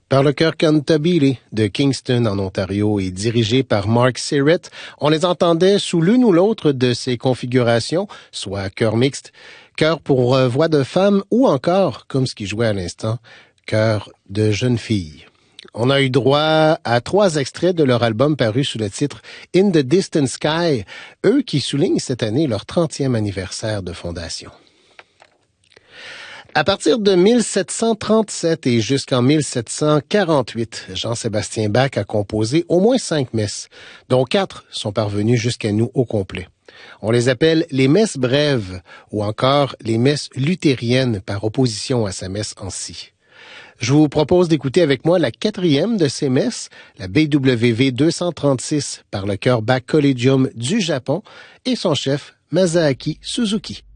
Par le chœur Cantabile de Kingston en Ontario et dirigé par Mark Sirrett, on les entendait sous l'une ou l'autre de ces configurations, soit chœur mixte, chœur pour voix de femme ou encore, comme ce qui jouait à l'instant, chœur de jeune fille. On a eu droit à 3 extraits de leur album paru sous le titre In the Distant Sky, eux qui soulignent cette année leur 30e anniversaire de fondation. À partir de 1737 et jusqu'en 1748, Jean-Sébastien Bach a composé au moins 5 messes, dont 4 sont parvenues jusqu'à nous au complet. On les appelle les messes brèves ou encore les messes luthériennes par opposition à sa messe en si. Je vous propose d'écouter avec moi la 4e de ces messes, la BWV 236 par le chœur Bach Collegium du Japon et son chef Masaaki Suzuki.